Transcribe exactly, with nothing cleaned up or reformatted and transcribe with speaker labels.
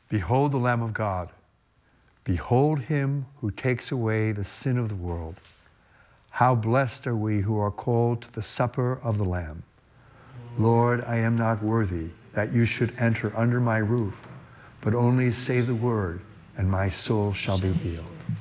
Speaker 1: Behold the Lamb of God. Behold him who takes away the sin of the world. How blessed are we who are called to the supper of the Lamb. Lord, I am not worthy that you should enter under my roof, but only say the word, and my soul shall be healed.